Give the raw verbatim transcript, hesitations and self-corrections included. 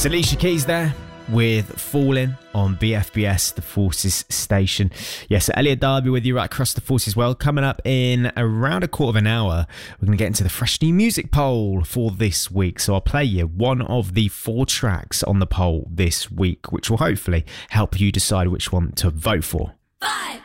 Yes, Alicia Keys there with Falling on B F B S, the Forces station. Yes, Elliot Darby with you right across the Forces world. Coming up in around a quarter of an hour, we're going to get into the fresh new music poll for this week. So I'll play you one of the four tracks on the poll this week, which will hopefully help you decide which one to vote for. Five,